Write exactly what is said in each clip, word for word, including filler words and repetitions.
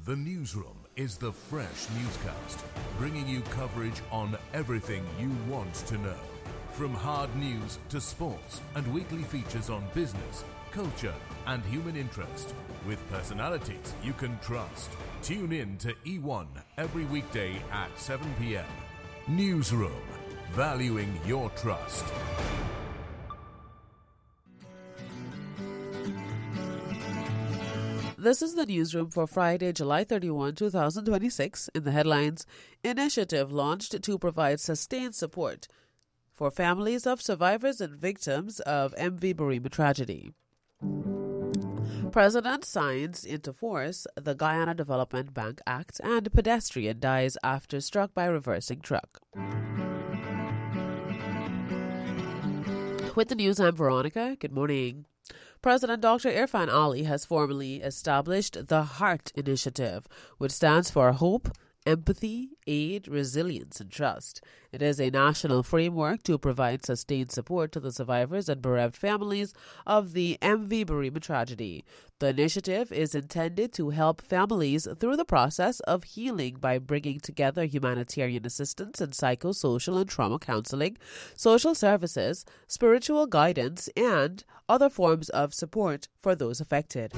The Newsroom is the fresh newscast, bringing you coverage on everything you want to know. From hard news to sports and weekly features on business, culture and human interest, with personalities you can trust. Tune in to E one every weekday at seven p.m. Newsroom, valuing your trust. This is the newsroom for Friday, July thirty-first, twenty twenty-six. In the headlines, initiative launched to provide sustained support for families of survivors and victims of M V Burima tragedy. President signs into force the Guyana Development Bank Act, and pedestrian dies after struck by reversing truck. With the news, I'm Veronica. Good morning. President Doctor Irfan Ali has formally established the HEART Initiative, which stands for Hope, Empathy, Aid, Resilience and Trust. It is a national framework to provide sustained support to the survivors and bereft families of the M V Burima tragedy. The initiative is intended to help families through the process of healing by bringing together humanitarian assistance and psychosocial and trauma counseling, social services, spiritual guidance, and other forms of support for those affected.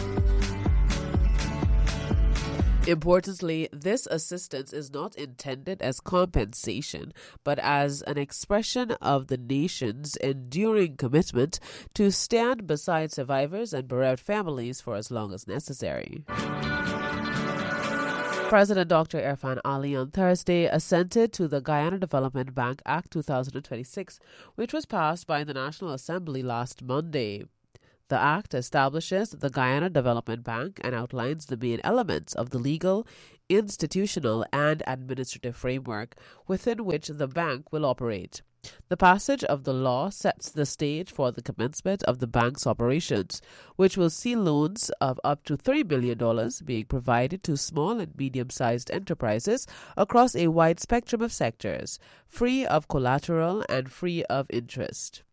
Importantly, this assistance is not intended as compensation, but as an expression of the nation's enduring commitment to stand beside survivors and bereft families for as long as necessary. President Doctor Irfan Ali on Thursday assented to the Guyana Development Bank Act twenty twenty-six, which was passed by the National Assembly last Monday. The Act establishes the Guyana Development Bank and outlines the main elements of the legal, institutional, and administrative framework within which the bank will operate. The passage of the law sets the stage for the commencement of the bank's operations, which will see loans of up to three million dollars being provided to small and medium-sized enterprises across a wide spectrum of sectors, free of collateral and free of interest.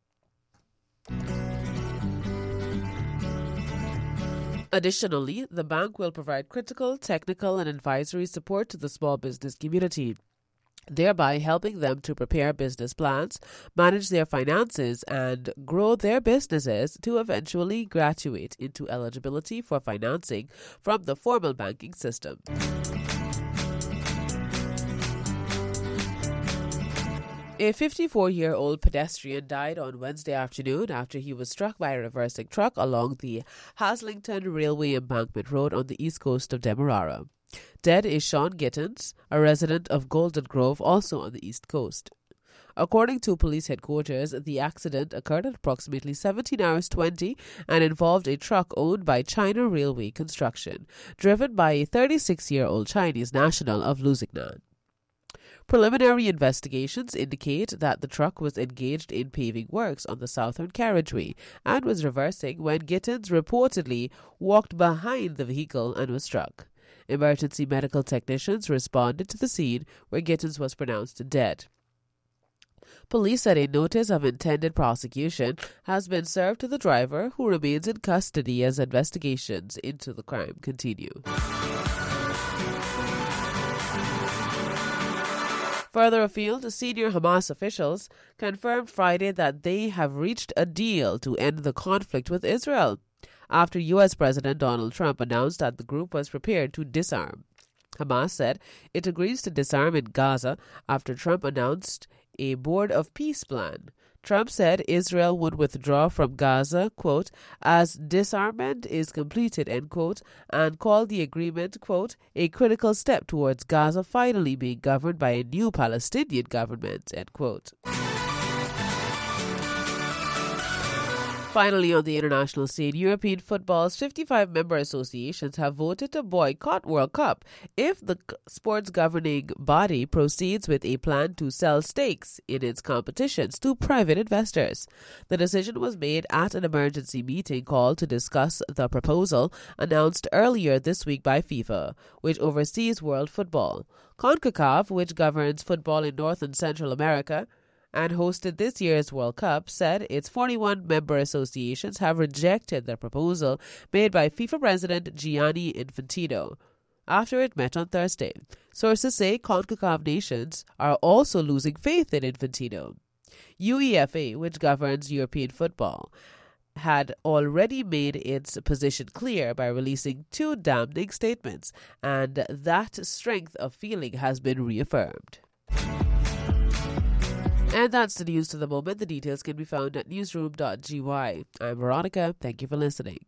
Additionally, the bank will provide critical, technical, and advisory support to the small business community, thereby helping them to prepare business plans, manage their finances, and grow their businesses to eventually graduate into eligibility for financing from the formal banking system. A fifty-four-year-old pedestrian died on Wednesday afternoon after he was struck by a reversing truck along the Haslington Railway Embankment Road on the east coast of Demerara. Dead is Sean Gittins, a resident of Golden Grove, also on the east coast. According to police headquarters, the accident occurred at approximately seventeen hours twenty and involved a truck owned by China Railway Construction, driven by a thirty-six-year-old Chinese national of Lusignan. Preliminary investigations indicate that the truck was engaged in paving works on the southern carriageway and was reversing when Gittins reportedly walked behind the vehicle and was struck. Emergency medical technicians responded to the scene where Gittins was pronounced dead. Police said a notice of intended prosecution has been served to the driver, who remains in custody as investigations into the crime continue. Further afield, senior Hamas officials confirmed Friday that they have reached a deal to end the conflict with Israel, after U S President Donald Trump announced that the group was prepared to disarm. Hamas said it agrees to disarm in Gaza after Trump announced a Board of Peace plan. Trump said Israel would withdraw from Gaza, quote, as disarmament is completed, end quote, and called the agreement, quote, a critical step towards Gaza finally being governed by a new Palestinian government, end quote. Finally, on the international scene, European football's fifty-five member associations have voted to boycott World Cup if the sports governing body proceeds with a plan to sell stakes in its competitions to private investors. The decision was made at an emergency meeting called to discuss the proposal announced earlier this week by FIFA, which oversees world football. CONCACAF, which governs football in North and Central America, and hosted this year's World Cup, said its forty-one member associations have rejected the proposal made by FIFA President Gianni Infantino after it met on Thursday. Sources say CONCACAF nations are also losing faith in Infantino. UEFA, which governs European football, had already made its position clear by releasing two damning statements, and that strength of feeling has been reaffirmed. And that's the news to the moment. The details can be found at newsroom dot g y. I'm Veronica. Thank you for listening.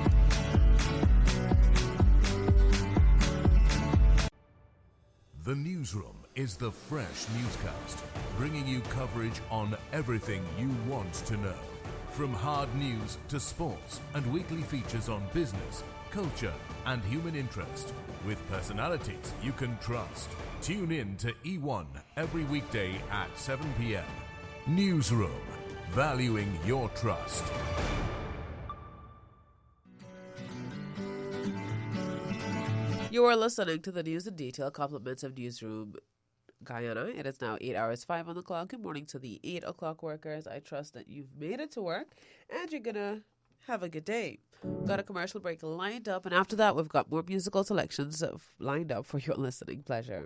The Newsroom is the fresh newscast, bringing you coverage on everything you want to know. From hard news to sports and weekly features on business, culture and human interest, with personalities you can trust. Tune in to E one every weekday at seven p.m. Newsroom, valuing your trust. You are listening to the news in detail, compliments of Newsroom Guyana. It is now eight hours five on the clock. Good morning to the eight o'clock workers. I trust that you've made it to work and you're gonna have a good day. Got a commercial break lined up, and after that we've got more musical selections lined up for your listening pleasure.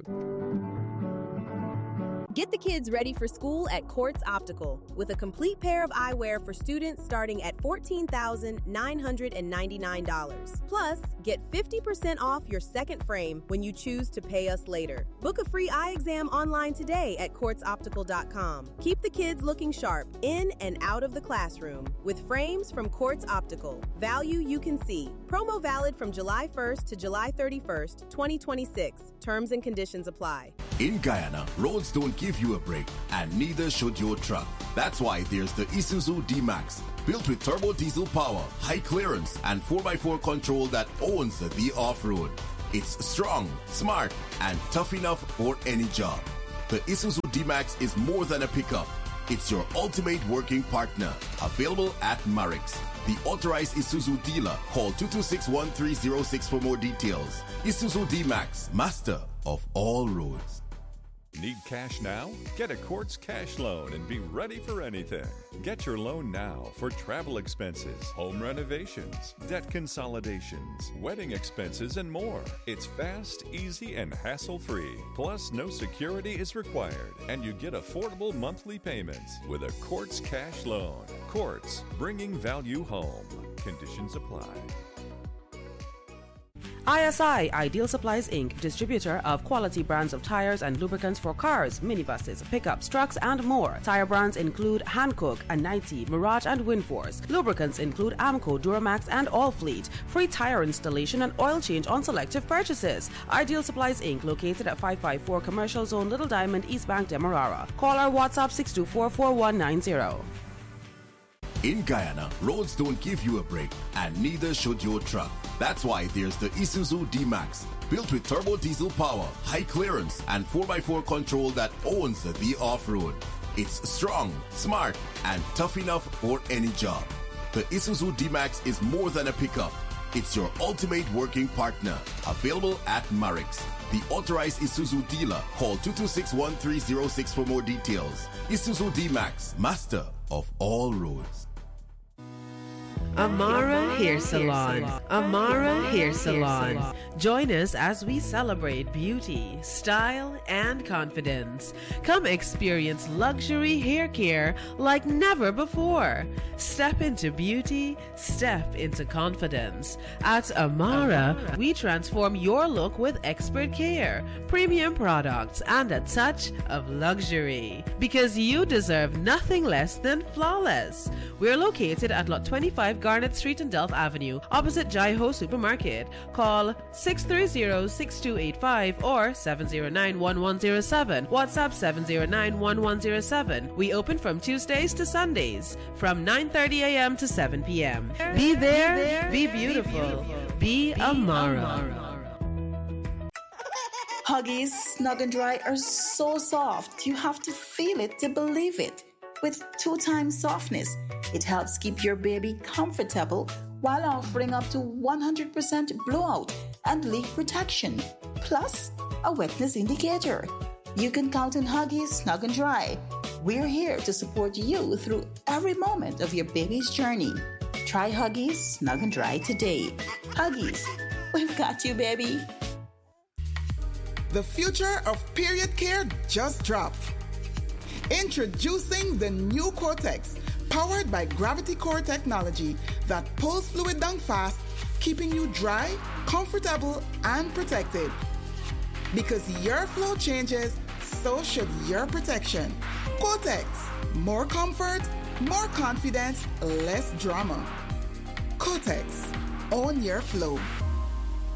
Get the kids ready for school at Quartz Optical with a complete pair of eyewear for students starting at fourteen thousand nine hundred ninety-nine dollars. Plus, get fifty percent off your second frame when you choose to pay us later. Book a free eye exam online today at quartz optical dot com. Keep the kids looking sharp in and out of the classroom with frames from Quartz Optical. Value you can see. Promo valid from July first to July thirty-first, twenty twenty-six. Terms and conditions apply. In Guyana, roads don't give you a break, and neither should your truck. That's why there's the Isuzu D-Max, built with turbo diesel power, high clearance, and four by four control that owns the off-road. It's strong, smart, and tough enough for any job. The Isuzu D-Max is more than a pickup. It's your ultimate working partner. Available at Marix, the authorized Isuzu dealer. Call two two six, one three zero six for more details. Isuzu D-Max, master of all roads. Need cash now? Get a Quartz cash loan and be ready for anything. Get your loan now for travel expenses, home renovations, debt consolidations, wedding expenses, and more. It's fast, easy, and hassle-free. Plus, no security is required, and you get affordable monthly payments with a Quartz cash loan. Quartz, bringing value home. Conditions apply. I S I, Ideal Supplies Incorporated, distributor of quality brands of tires and lubricants for cars, minibuses, pickups, trucks, and more. Tire brands include Hankook, Anite, Mirage, and Winforce. Lubricants include Amco, Duramax, and All Fleet. Free tire installation and oil change on selective purchases. Ideal Supplies Incorporated, located at five five four Commercial Zone, Little Diamond, East Bank, Demerara. Call or WhatsApp six two four, four one nine zero. In Guyana, roads don't give you a break, and neither should your truck. That's why there's the Isuzu D-Max, built with turbo diesel power, high clearance, and four by four control that owns the off-road. It's strong, smart, and tough enough for any job. The Isuzu D-Max is more than a pickup. It's your ultimate working partner. Available at Marix, the authorized Isuzu dealer. Call two two six, one three zero six for more details. Isuzu D-Max, master of all roads. Amara Hair Salon. Amara Hair Salon. Join us as we celebrate beauty, style, and confidence. Come experience luxury hair care like never before. Step into beauty, step into confidence. At Amara, we transform your look with expert care, premium products, and a touch of luxury. Because you deserve nothing less than flawless. We're located at Lot twenty-five Garnet Street and Delft Avenue, opposite Jai Ho Supermarket. Call six three zero, six two eight five or seven zero nine, one one zero seven. WhatsApp seven zero nine, one one zero seven. We open from Tuesdays to Sundays from nine thirty a.m. to seven p.m. Be there, be beautiful, be Amara. Huggies Snug and Dry are so soft, you have to feel it to believe it. With two times softness, it helps keep your baby comfortable while offering up to one hundred percent blowout and leak protection, plus a wetness indicator. You can count on Huggies Snug and Dry. We're here to support you through every moment of your baby's journey. Try Huggies Snug and Dry today. Huggies, we've got you, baby. The future of period care just dropped. Introducing the new Cortex, powered by Gravity Core technology that pulls fluid down fast, keeping you dry, comfortable, and protected. Because your flow changes, so should your protection. Cortex, more comfort, more confidence, less drama. Cortex, own your flow.